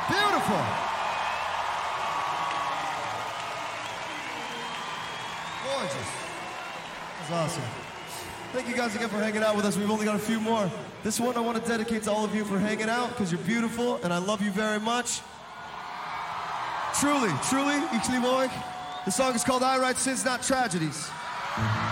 Beautiful. Gorgeous. That's awesome. Thank you guys again for hanging out with us. We've only got a few more. This one I want to dedicate to all of you for hanging out because you're beautiful and I love you very much. Truly, truly, ich liebe euch. The song is called I Write Sins, Not Tragedies.